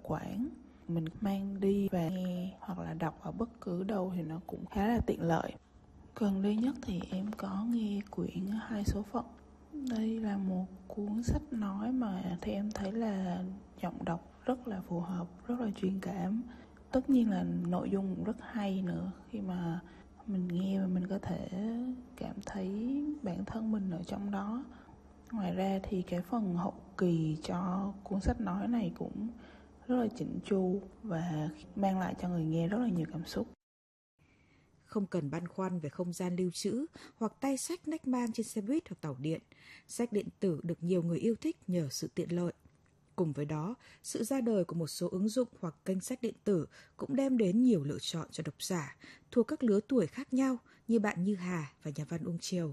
quản. Mình mang đi và nghe hoặc là đọc ở bất cứ đâu thì nó cũng khá là tiện lợi. Gần đây nhất thì em có nghe quyển Hai số phận. Đây là một cuốn sách nói mà theo em thấy là giọng đọc rất là phù hợp, rất là truyền cảm. Tất nhiên là nội dung rất hay nữa, khi mà mình nghe và mình có thể cảm thấy bản thân mình ở trong đó. Ngoài ra thì cái phần hậu kỳ cho cuốn sách nói này cũng rất là chỉnh chu và mang lại cho người nghe rất là nhiều cảm xúc. Không cần băn khoăn về không gian lưu trữ hoặc tay sách nách mang trên xe buýt hoặc tàu điện, sách điện tử được nhiều người yêu thích nhờ sự tiện lợi. Cùng với đó, sự ra đời của một số ứng dụng hoặc kênh sách điện tử cũng đem đến nhiều lựa chọn cho độc giả thuộc các lứa tuổi khác nhau như bạn Như Hà và nhà văn Uông Triều.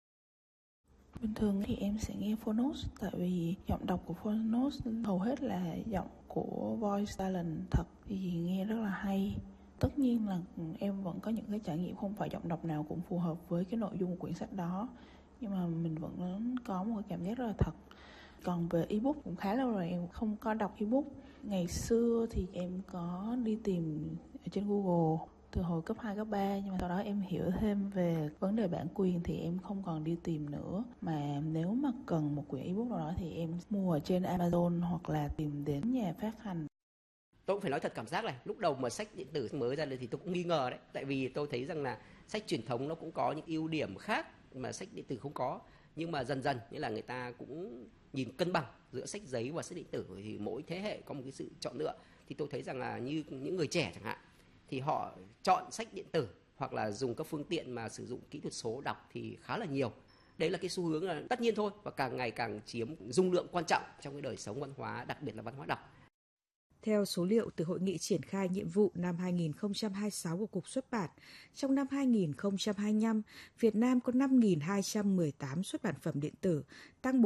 Bình thường thì em sẽ nghe Phonos, tại vì giọng đọc của Phonos hầu hết là giọng của voice talent thật thì nghe rất là hay. Tất nhiên là em vẫn có những cái trải nghiệm không phải giọng đọc nào cũng phù hợp với cái nội dung của quyển sách đó, nhưng mà mình vẫn có một cái cảm giác rất là thật. Còn về ebook cũng khá lâu rồi em không có đọc ebook. Ngày xưa thì em có đi tìm ở trên Google từ hồi cấp 2, cấp 3, nhưng mà sau đó em hiểu thêm về vấn đề bản quyền thì em không còn đi tìm nữa. Mà nếu mà cần một quyển ebook nào đó thì em mua ở trên Amazon hoặc là tìm đến nhà phát hành. Tôi cũng phải nói thật, cảm giác này, lúc đầu mà sách điện tử mới ra thì tôi cũng nghi ngờ đấy. Tại vì tôi thấy rằng là sách truyền thống nó cũng có những ưu điểm khác mà sách điện tử không có. Nhưng mà dần dần, nghĩa là người ta cũng nhìn cân bằng giữa sách giấy và sách điện tử, thì mỗi thế hệ có một cái sự chọn lựa. Thì tôi thấy rằng là như những người trẻ chẳng hạn, thì họ chọn sách điện tử hoặc là dùng các phương tiện mà sử dụng kỹ thuật số đọc thì khá là nhiều. Đấy là cái xu hướng là tất nhiên thôi, và càng ngày càng chiếm dung lượng quan trọng trong cái đời sống văn hóa, đặc biệt là văn hóa đọc. Theo số liệu từ Hội nghị triển khai nhiệm vụ năm 2026 của Cục Xuất bản, trong năm 2025, Việt Nam có 5.218 xuất bản phẩm điện tử, tăng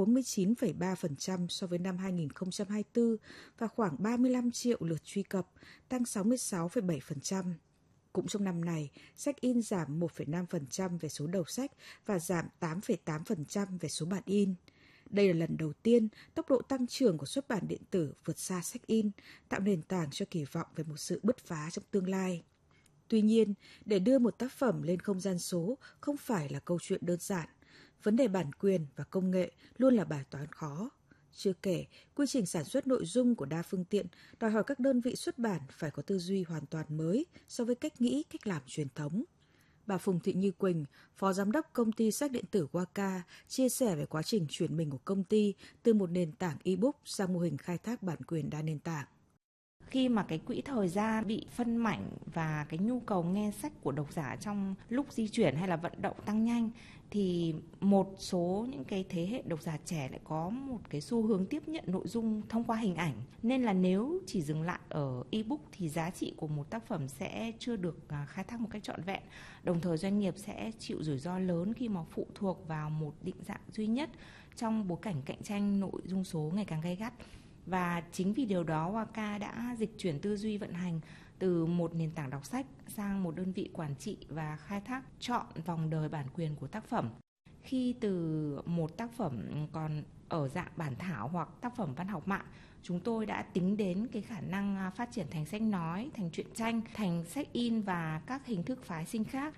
49,3% so với năm 2024 và khoảng 35 triệu lượt truy cập, tăng 66,7%. Cũng trong năm này, sách in giảm 1,5% về số đầu sách và giảm 8,8% về số bản in. Đây là lần đầu tiên tốc độ tăng trưởng của xuất bản điện tử vượt xa sách in, tạo nền tảng cho kỳ vọng về một sự bứt phá trong tương lai. Tuy nhiên, để đưa một tác phẩm lên không gian số không phải là câu chuyện đơn giản. Vấn đề bản quyền và công nghệ luôn là bài toán khó. Chưa kể, quy trình sản xuất nội dung của đa phương tiện đòi hỏi các đơn vị xuất bản phải có tư duy hoàn toàn mới so với cách nghĩ, cách làm truyền thống. Bà Phùng Thị Như Quỳnh, Phó Giám đốc Công ty Sách Điện tử Waka, chia sẻ về quá trình chuyển mình của công ty từ một nền tảng ebook sang mô hình khai thác bản quyền đa nền tảng. Khi mà cái quỹ thời gian bị phân mảnh và cái nhu cầu nghe sách của độc giả trong lúc di chuyển hay là vận động tăng nhanh, thì một số những cái thế hệ độc giả trẻ lại có một cái xu hướng tiếp nhận nội dung thông qua hình ảnh. Nên là nếu chỉ dừng lại ở ebook thì giá trị của một tác phẩm sẽ chưa được khai thác một cách trọn vẹn. Đồng thời doanh nghiệp sẽ chịu rủi ro lớn khi mà phụ thuộc vào một định dạng duy nhất trong bối cảnh cạnh tranh nội dung số ngày càng gay gắt. Và chính vì điều đó, Waka đã dịch chuyển tư duy vận hành từ một nền tảng đọc sách sang một đơn vị quản trị và khai thác trọn vòng đời bản quyền của tác phẩm. Khi từ một tác phẩm còn ở dạng bản thảo hoặc tác phẩm văn học mạng, chúng tôi đã tính đến cái khả năng phát triển thành sách nói, thành truyện tranh, thành sách in và các hình thức phái sinh khác.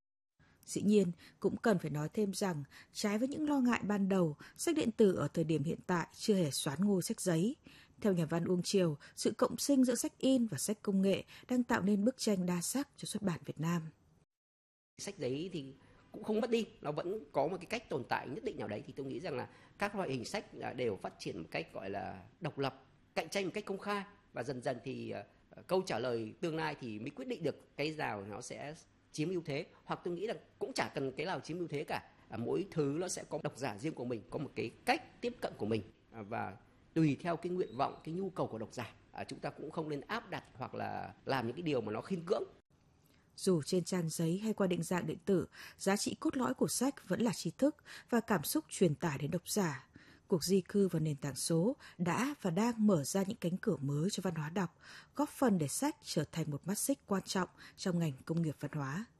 Dĩ nhiên, cũng cần phải nói thêm rằng, trái với những lo ngại ban đầu, sách điện tử ở thời điểm hiện tại chưa hề soán ngôi sách giấy. Theo nhà văn Uông Triều, sự cộng sinh giữa sách in và sách công nghệ đang tạo nên bức tranh đa sắc cho xuất bản Việt Nam. Sách giấy thì cũng không mất đi, nó vẫn có một cái cách tồn tại nhất định nào đấy, thì tôi nghĩ rằng là các loại hình sách đều phát triển một cách gọi là độc lập, cạnh tranh một cách công khai, và dần dần thì câu trả lời tương lai thì mới quyết định được cái nào nó sẽ chiếm ưu thế, hoặc tôi nghĩ là cũng chả cần cái nào chiếm ưu thế cả. Mỗi thứ nó sẽ có độc giả riêng của mình, có một cái cách tiếp cận của mình, và tùy theo cái nguyện vọng, cái nhu cầu của độc giả, chúng ta cũng không nên áp đặt hoặc là làm những cái điều mà nó khiên cưỡng. Dù trên trang giấy hay qua định dạng điện tử, giá trị cốt lõi của sách vẫn là tri thức và cảm xúc truyền tải đến độc giả. Cuộc di cư vào nền tảng số đã và đang mở ra những cánh cửa mới cho văn hóa đọc, góp phần để sách trở thành một mắt xích quan trọng trong ngành công nghiệp văn hóa.